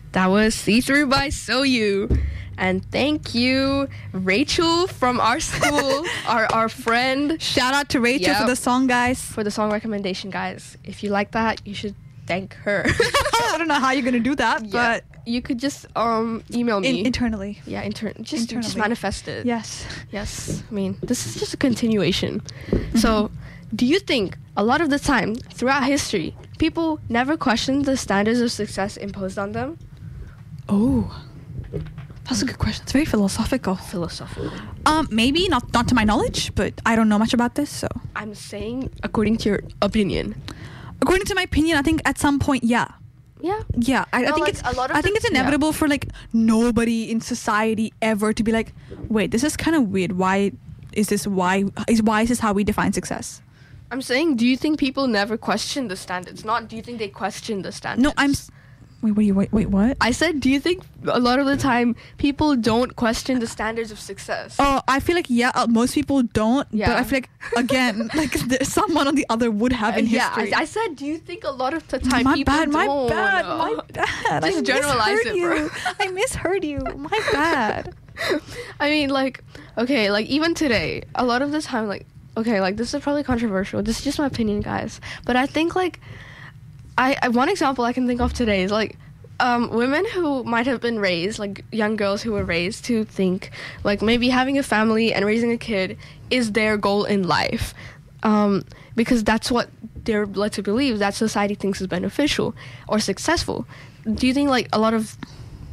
That was See Through by Soyu. And thank you, Rachel from our school, our friend. Shout out to Rachel for the song, guys. For the song recommendation, guys. If you like that, you should thank her. I don't know how you're going to do that, but... You could just email me. Internally. Yeah, just manifest it. Yes. Yes. I mean, this is just a continuation. So, do you think a lot of the time, throughout history, people never question the standards of success imposed on them? Oh, that's a good question. It's very philosophical. Maybe not to my knowledge, but I don't know much about this, so I'm saying according to your opinion. According to my opinion, I think at some point, yeah. I think it's inevitable for like nobody in society ever to be like, wait, this is kind of weird. Why is this how we define success? I'm saying, do you think people never question the standards? Not do you think they question the standards? No, Wait, what? I said, do you think a lot of the time people don't question the standards of success? Oh, I feel like, most people don't. Yeah. But I feel like, again, like someone on the other would have in history. I said, do you think a lot of the time people don't? My bad. Just generalize it, bro. I misheard you. My bad. I mean, like, okay, like even today, a lot of the time, like, okay, like this is probably controversial. This is just my opinion, guys. But I think like, one example I can think of today is like women who might have been raised, like young girls who were raised to think like maybe having a family and raising a kid is their goal in life, because that's what they're led to believe that society thinks is beneficial or successful. Do you think like a lot of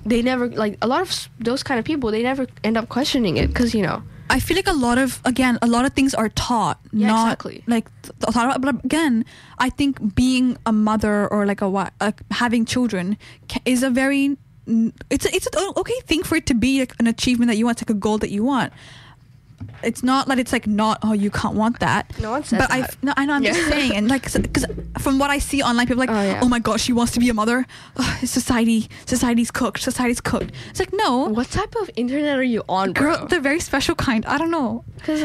those kind of people, they never end up questioning it because, you know, I feel like a lot of things are taught, not exactly. like thought. But again, I think being a mother or like having children is a very it's an okay thing for it to be like an achievement that you want, like a goal that you want. It's not that it's like not, oh, you can't want that. No one says but that. I know I'm just saying, and like because from what I see online, people are like, oh my gosh, she wants to be a mother. Society's cooked. It's like, no. What type of internet are you on, bro? Girl, the very special kind. I don't know.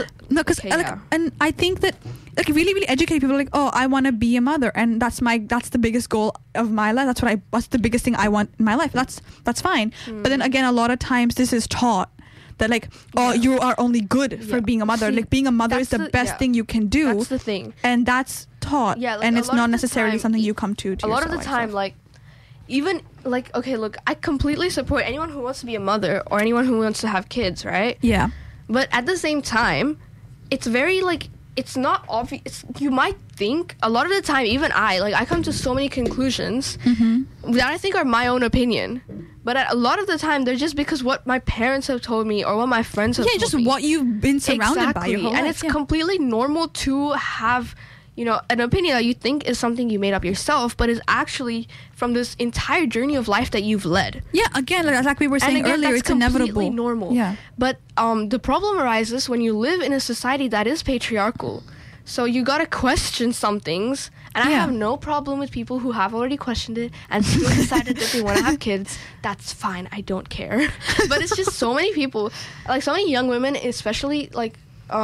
And I think that like really, really educated people are like, oh, I want to be a mother, and that's the biggest goal of my life. That's the biggest thing I want in my life. That's fine. But then again, a lot of times this is taught. That like, you are only good for being a mother. Like being a mother is the best thing you can do. That's the thing. And that's taught. Yeah, like and it's not necessarily something you come to a lot of the time, like, even, like, okay, look, I completely support anyone who wants to be a mother or anyone who wants to have kids, right? Yeah. But at the same time, it's very, like, it's not obvious. You might think, a lot of the time, even I come to so many conclusions that I think are my own opinion. But a lot of the time, they're just because what my parents have told me or what my friends have told me. Yeah, just what you've been surrounded by your whole life. And it's completely normal to have, you know, an opinion that you think is something you made up yourself, but is actually from this entire journey of life that you've led. Yeah, again, like we were saying earlier, it's inevitable. Completely normal. Yeah. But the problem arises when you live in a society that is patriarchal. So you gotta question some things, and I have no problem with people who have already questioned it and still decided that they want to have kids. That's fine. I don't care. But it's just so many people, like so many young women, especially like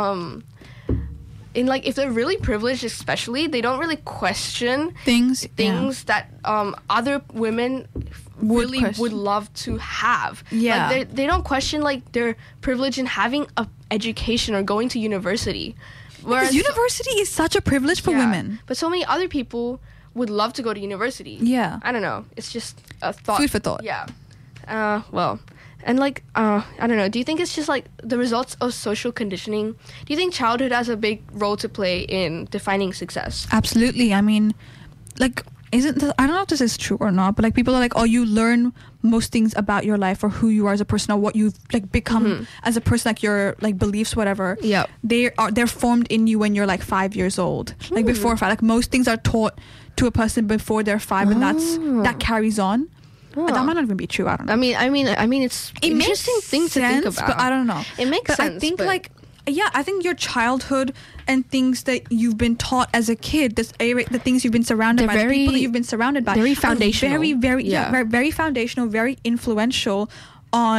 in like if they're really privileged, especially they don't really question things that other women would love to have. Yeah, like they don't question like their privilege in having a education or going to university. Whereas university is such a privilege for women. But so many other people would love to go to university. Yeah. I don't know. It's just a thought. Food for thought. Yeah. Well, and like, I don't know. Do you think it's just like the results of social conditioning? Do you think childhood has a big role to play in defining success? Absolutely. I mean, like, I don't know if this is true or not, but like people are like, oh, you learn most things about your life or who you are as a person or what you've like become as a person, like your like beliefs, whatever. Yeah, they're formed in you when you're like 5 years old. Like before 5, like most things are taught to a person before they're 5, and that carries on. But that might not even be true. I don't know. I mean, it's interesting thing to think about, but I don't know. It makes sense. I think I think your childhood and things that you've been taught as a kid, the things you've been surrounded by, the people that you've been surrounded by, very foundational. Very foundational, very influential on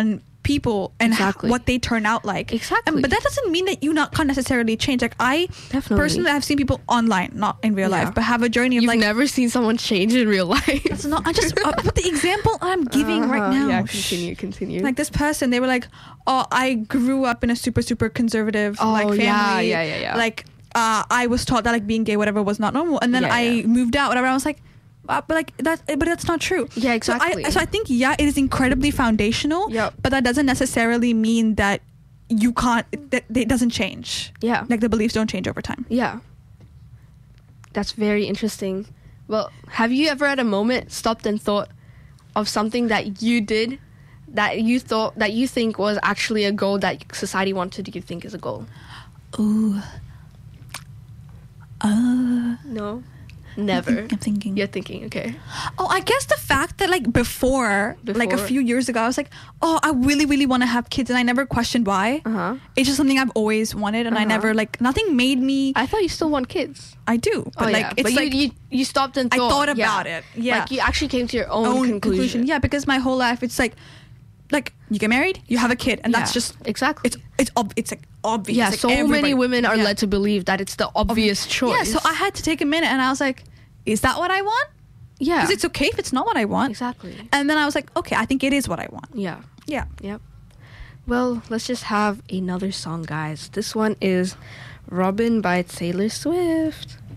people and what they turn out like. Exactly. But that doesn't mean that you can't necessarily change. Like I personally have seen people online, not in real life, but have a journey of You've never seen someone change in real life. That's not. I just but the example I'm giving right now. Yeah, continue. Like this person, they were like, "Oh, I grew up in a super family. Yeah. Like I was taught that like being gay, whatever, was not normal, and then I moved out, whatever. I was like." But that's not true. Yeah, exactly. So I think it is incredibly foundational. Yep. But that doesn't necessarily mean that you can't. That it doesn't change. Yeah. Like the beliefs don't change over time. Yeah. That's very interesting. Well, have you ever at a moment stopped and thought of something that you did that you think was actually a goal that society wanted you to think is a goal? Ooh. No. Never. I'm thinking. You're thinking, okay. Oh, I guess the fact that like before like a few years ago, I was like, oh, I really, really want to have kids, and I never questioned why. It's just something I've always wanted, and I never nothing made me. I thought you still want kids. I do, but it's but you stopped and thought. I thought about it. Yeah, like you actually came to your own conclusion. Yeah, because my whole life it's like you get married, you have a kid, and that's just exactly. It's like obvious. Yeah, like so many women are led to believe that it's the obvious choice. Yeah, so I had to take a minute, and I was like, is that what I want? Yeah, because it's okay if it's not what I want. Exactly. And then I was like, okay, I think it is what I want. Yeah. Yep. Well, let's just have another song, guys. This one is Robin by Taylor Swift.